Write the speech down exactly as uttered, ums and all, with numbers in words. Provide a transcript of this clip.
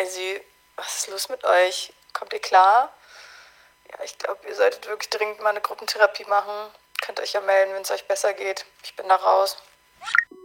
Eisi, was ist los mit euch? Kommt ihr klar? Ja, ich glaube, ihr solltet wirklich dringend mal eine Gruppentherapie machen. Könnt euch ja melden, wenn es euch besser geht. Ich bin da raus.